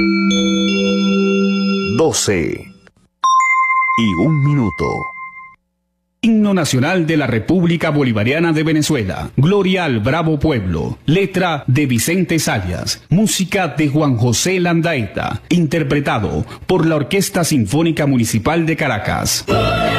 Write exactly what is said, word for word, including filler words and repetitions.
doce y un minuto. Himno Nacional de la República Bolivariana de Venezuela. Gloria al Bravo Pueblo. Letra de Vicente Sayas. Música de Juan José Landaeta. Interpretado por la Orquesta Sinfónica Municipal de Caracas.